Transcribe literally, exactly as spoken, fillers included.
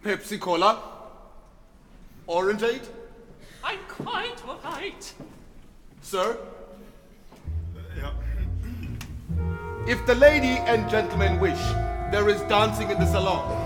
Pepsi Cola? Orangeade? I'm quite all right. Sir? Ja. If the lady and gentleman wish, there is dancing in the salon.